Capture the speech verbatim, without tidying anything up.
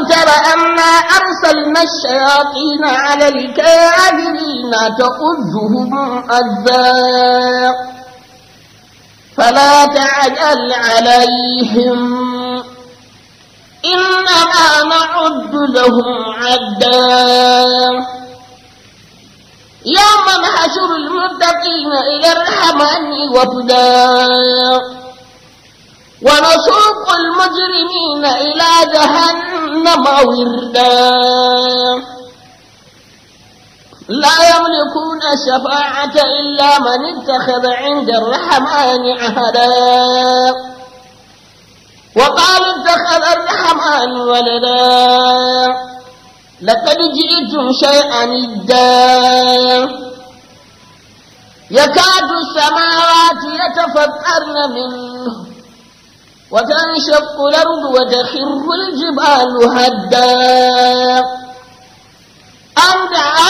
ألم تر أنا أرسلنا الشياطين على الكافرين تؤذهم أذى فلا تعجل عليهم إنما نعد لهم عدا يوم نحشر المتقين إلى الرحمن وفدا ونسوق المجرمين إلى جهنم وردا لا يملكون الشفاعة إلا من اتخذ عند الرحمن عهدا وقالوا اتخذ الرحمن ولدا لقد جئتم شيئا إدا يكاد السماوات يتفطرن منه وتنشق الأرض وتخر الجبال هدا